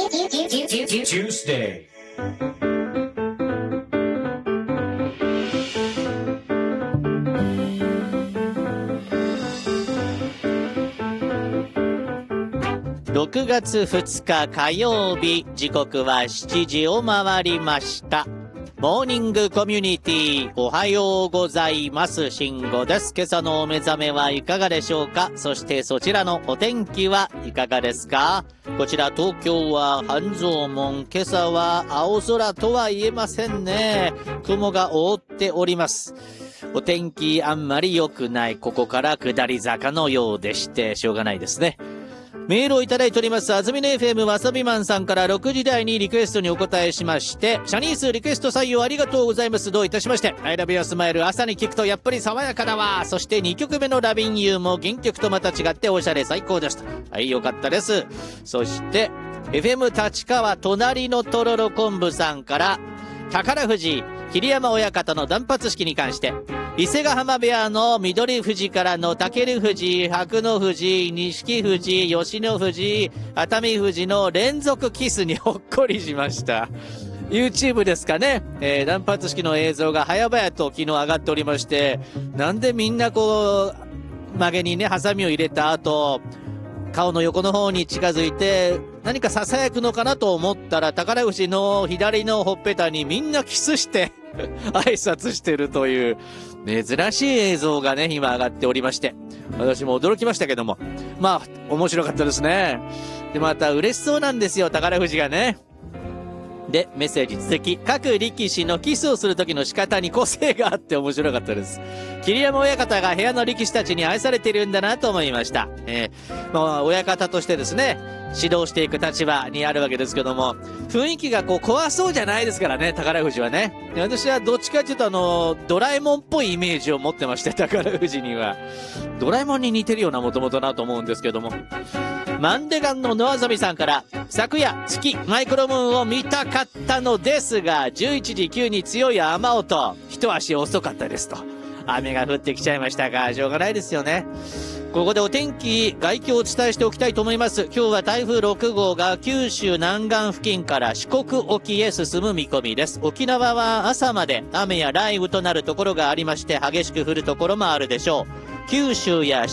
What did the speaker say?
Tuesday. 6月2日火曜日、時刻は7時を回りました。モーニングコミュニティ、おはようございます。慎吾です。今朝のお目覚めはいかがでしょうか。そしてそちらのお天気はいかがですか。こちら東京は半蔵門、今朝は青空とは言えませんね。雲が覆っております。お天気あんまり良くない。ここから下り坂のようでしてしょうがないですね。メールをいただいております。あずみの FM わさびマンさんから6時台にリクエストにお答えしまして、シャニースリクエスト採用ありがとうございます。どういたしまして。I love your smile、 朝に聞くとやっぱり爽やかだわ。そして2曲目のラビンユーも原曲とまた違っておしゃれ最高でした。はい、よかったです。そして FM 立川隣のとろろ昆布さんから、宝富士桐山親方の断髪式に関して、伊勢ヶ浜部屋の緑富士からの武富士、白野富士、錦富士、吉野富士、熱海富士の連続キスにほっこりしました。YouTube ですかね、断髪式の映像が早々と昨日上がっておりまして、なんでみんなこう曲げにねハサミを入れた後、顔の横の方に近づいて何か囁くのかなと思ったら、宝富士の左のほっぺたにみんなキスして挨拶してるという珍しい映像がね今上がっておりまして、私も驚きましたけども、まあ面白かったですね。でまた嬉しそうなんですよ、宝富士がね。でメッセージ続き、各力士のキスをする時の仕方に個性があって面白かったです。桐山親方が部屋の力士たちに愛されているんだなと思いました。親方としてですね指導していく立場にあるわけですけども、雰囲気がこう怖そうじゃないですからね、宝富士はね。で私はどっちかというとドラえもんっぽいイメージを持ってまして、宝富士にはドラえもんに似てるようなもともとなと思うんですけども、マンデガンの野あざみさんから、昨夜月マイクロムーンを見たかったのですが11時9に強い雨音、一足遅かったですと。雨が降ってきちゃいましたがしょうがないですよね。ここでお天気概況をお伝えしておきたいと思います。今日は台風6号が九州南岸付近から四国沖へ進む見込みです。沖縄は朝まで雨や雷雨となるところがありまして、激しく降るところもあるでしょう。九州や